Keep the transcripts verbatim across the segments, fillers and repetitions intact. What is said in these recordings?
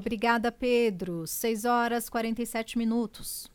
Obrigada, Pedro. seis horas e quarenta e sete minutos.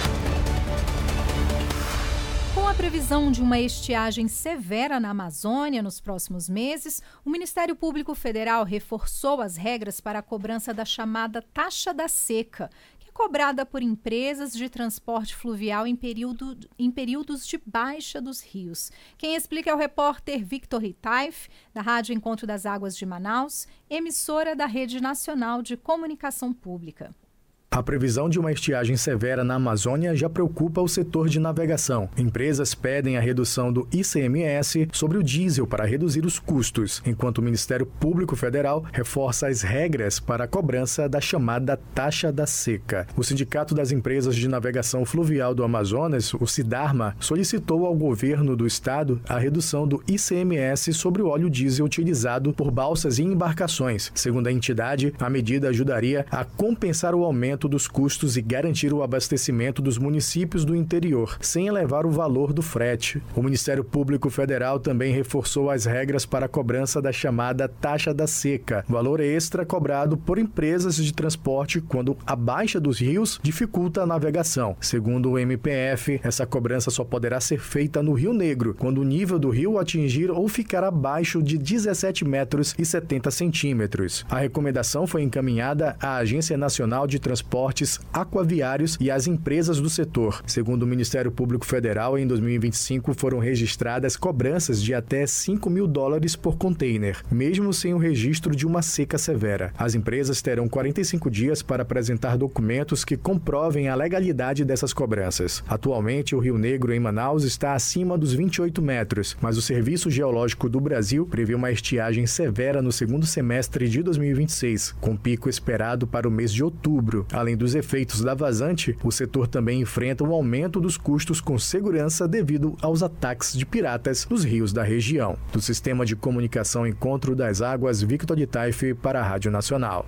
Com a previsão de uma estiagem severa na Amazônia nos próximos meses, o Ministério Público Federal reforçou as regras para a cobrança da chamada taxa da seca, que é cobrada por empresas de transporte fluvial em, período, em períodos de baixa dos rios. Quem explica é o repórter Victor Ritaif, da Rádio Encontro das Águas de Manaus, emissora da Rede Nacional de Comunicação Pública. A previsão de uma estiagem severa na Amazônia já preocupa o setor de navegação. Empresas pedem a redução do I C M S sobre o diesel para reduzir os custos, enquanto o Ministério Público Federal reforça as regras para a cobrança da chamada taxa da seca. O Sindicato das Empresas de Navegação Fluvial do Amazonas, o SIDARMA, solicitou ao governo do estado a redução do I C M S sobre o óleo diesel utilizado por balsas e embarcações. Segundo a entidade, a medida ajudaria a compensar o aumento dos custos e garantir o abastecimento dos municípios do interior, sem elevar o valor do frete. O Ministério Público Federal também reforçou as regras para a cobrança da chamada taxa da seca, valor extra cobrado por empresas de transporte quando a baixa dos rios dificulta a navegação. Segundo o M P F, essa cobrança só poderá ser feita no Rio Negro, quando o nível do rio atingir ou ficar abaixo de dezessete metros e setenta centímetros. A recomendação foi encaminhada à Agência Nacional de Transportes Aquaviários e às empresas do setor. Segundo o Ministério Público Federal, em dois mil e vinte e cinco foram registradas cobranças de até cinco mil dólares por container, mesmo sem o registro de uma seca severa. As empresas terão quarenta e cinco dias para apresentar documentos que comprovem a legalidade dessas cobranças. Atualmente, o Rio Negro, em Manaus, está acima dos vinte e oito metros, mas o Serviço Geológico do Brasil prevê uma estiagem severa no segundo semestre de dois mil e vinte e seis, com pico esperado para o mês de outubro. Além dos efeitos da vazante, o setor também enfrenta um aumento dos custos com segurança devido aos ataques de piratas nos rios da região. Do Sistema de Comunicação Encontro das Águas, Victor Ritaif para a Rádio Nacional.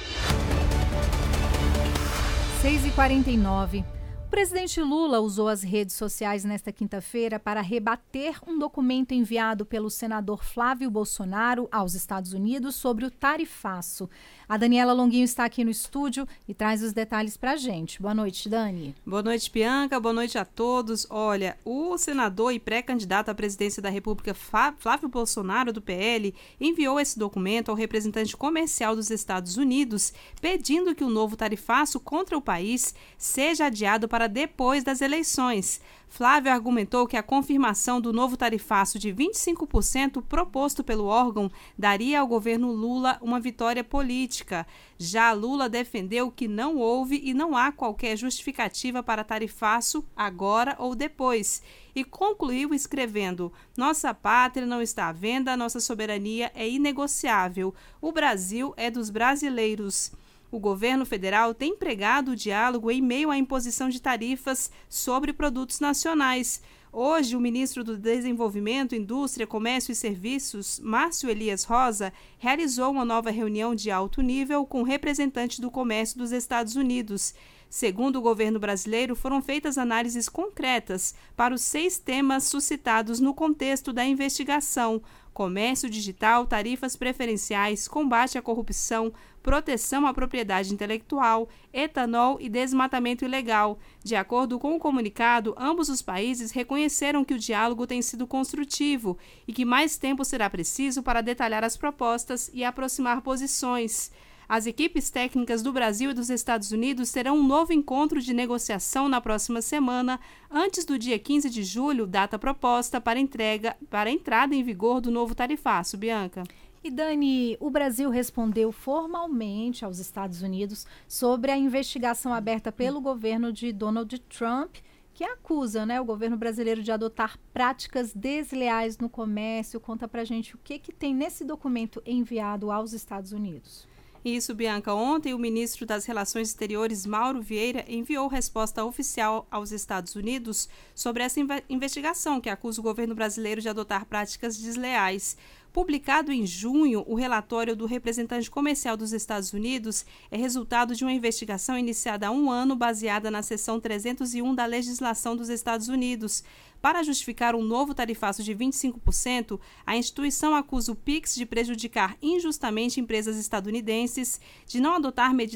seis e quarenta e nove. O presidente Lula usou as redes sociais nesta quinta-feira para rebater um documento enviado pelo senador Flávio Bolsonaro aos Estados Unidos sobre o tarifaço. A Daniela Longuinho está aqui no estúdio e traz os detalhes para a gente. Boa noite, Dani. Boa noite, Bianca. Boa noite a todos. Olha, o senador e pré-candidato à presidência da República, Flávio Bolsonaro, do P L, enviou esse documento ao representante comercial dos Estados Unidos, pedindo que o novo tarifaço contra o país seja adiado para depois das eleições. Flávio argumentou que a confirmação do novo tarifaço de vinte e cinco por cento proposto pelo órgão daria ao governo Lula uma vitória política. Já Lula defendeu que não houve e não há qualquer justificativa para tarifaço agora ou depois. E concluiu escrevendo: nossa pátria não está à venda, nossa soberania é inegociável. O Brasil é dos brasileiros. O governo federal tem pregado o diálogo em meio à imposição de tarifas sobre produtos nacionais. Hoje, o ministro do Desenvolvimento, Indústria, Comércio e Serviços, Márcio Elias Rosa, realizou uma nova reunião de alto nível com representantes do comércio dos Estados Unidos. Segundo o governo brasileiro, foram feitas análises concretas para os seis temas suscitados no contexto da investigação: comércio digital, tarifas preferenciais, combate à corrupção, proteção à propriedade intelectual, etanol e desmatamento ilegal. De acordo com o comunicado, ambos os países reconheceram que o diálogo tem sido construtivo e que mais tempo será preciso para detalhar as propostas e aproximar posições. As equipes técnicas do Brasil e dos Estados Unidos terão um novo encontro de negociação na próxima semana, antes do dia quinze de julho, data proposta para, entrega, para a entrada em vigor do novo tarifaço. Bianca. E Dani, o Brasil respondeu formalmente aos Estados Unidos sobre a investigação aberta pelo governo de Donald Trump, que acusa, né, o governo brasileiro de adotar práticas desleais no comércio. Conta pra gente o que, que tem nesse documento enviado aos Estados Unidos. Isso, Bianca. Ontem, o ministro das Relações Exteriores, Mauro Vieira, enviou resposta oficial aos Estados Unidos sobre essa investigação que acusa o governo brasileiro de adotar práticas desleais. Publicado em junho, o relatório do representante comercial dos Estados Unidos é resultado de uma investigação iniciada há um ano, baseada na seção trezentos e um da legislação dos Estados Unidos. Para justificar um novo tarifaço de vinte e cinco por cento, a instituição acusa o P I X de prejudicar injustamente empresas estadunidenses, de não adotar medidas